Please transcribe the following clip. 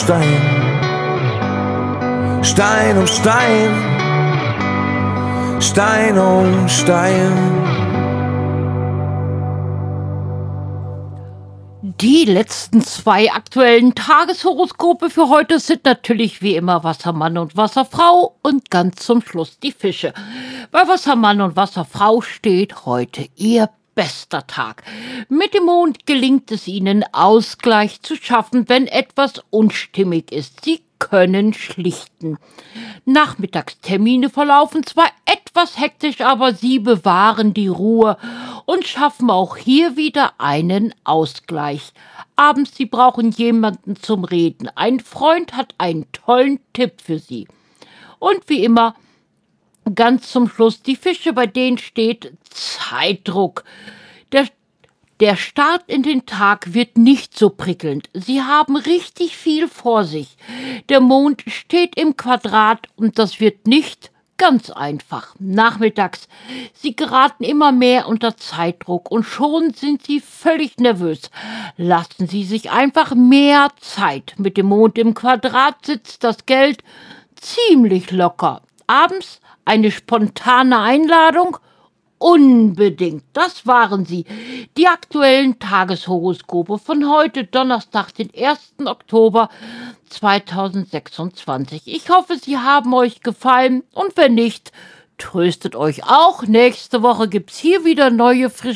Stein, Stein um Stein, Stein um Stein. Die letzten 2 aktuellen Tageshoroskope für heute sind natürlich wie immer Wassermann und Wasserfrau und ganz zum Schluss die Fische. Bei Wassermann und Wasserfrau steht heute ihr bester Tag. Mit dem Mond gelingt es ihnen, Ausgleich zu schaffen, wenn etwas unstimmig ist. Sie können schlichten. Nachmittagstermine verlaufen zwar etwas hektisch, aber sie bewahren die Ruhe und schaffen auch hier wieder einen Ausgleich. Abends, sie brauchen jemanden zum Reden. Ein Freund hat einen tollen Tipp für sie. Und wie immer, ganz zum Schluss die Fische, bei denen steht Zeitdruck. Der Start in den Tag wird nicht so prickelnd. Sie haben richtig viel vor sich. Der Mond steht im Quadrat und das wird nicht ganz einfach. Nachmittags, sie geraten immer mehr unter Zeitdruck und schon sind sie völlig nervös. Lassen Sie sich einfach mehr Zeit. Mit dem Mond im Quadrat sitzt das Geld ziemlich locker. Abends eine spontane Einladung? Unbedingt, das waren sie. Die aktuellen Tageshoroskope von heute, Donnerstag, den 1. Oktober 2026. Ich hoffe, sie haben euch gefallen und wenn nicht, tröstet euch auch. Nächste Woche gibt's hier wieder neue, frische